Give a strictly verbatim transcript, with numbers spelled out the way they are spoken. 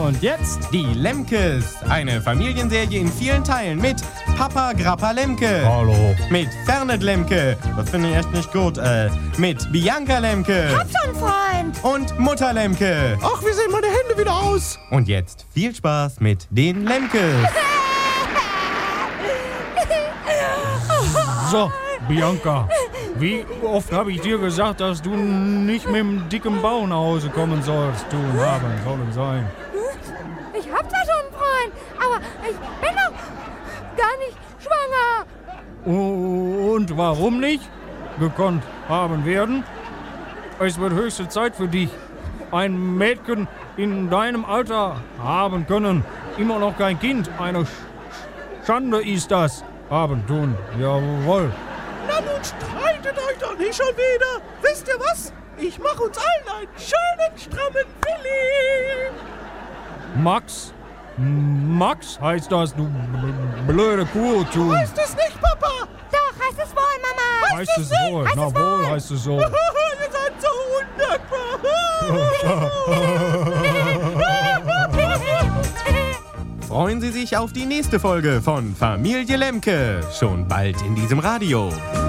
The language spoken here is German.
Und jetzt die Lemkes. Eine Familienserie in vielen Teilen mit Papa Grappa Lemke. Hallo. Mit Fernet Lemke. Das finde ich echt nicht gut. Äh, mit Bianca Lemke. Hab schon, Freund. Und Mutter Lemke. Ach, wie sehen meine Hände wieder aus? Und jetzt viel Spaß mit den Lemkes. So, Bianca, wie oft habe ich dir gesagt, dass du nicht mit dem dicken Bauch nach Hause kommen sollst? Du haben sollen sein. Ich hab da schon einen Freund, aber ich bin doch gar nicht schwanger. Und warum nicht gekonnt haben werden? Es wird höchste Zeit für dich. Ein Mädchen in deinem Alter haben können. Immer noch kein Kind. Eine Sch- Schande ist das. Haben tun. Jawohl. Na nun streitet euch doch nicht schon wieder. Wisst ihr was? Ich mach uns allen einen schönen, strammen Willi. Max? Max heißt das, du blöde Kuh. Du. Heißt es nicht, Papa? Doch, heißt es wohl, Mama. Heißt es wohl. Heißt Na es wohl wohl. heißt es so. Ihr seid so undankbar. Freuen Sie sich auf die nächste Folge von Familie Lemke. Schon bald in diesem Radio.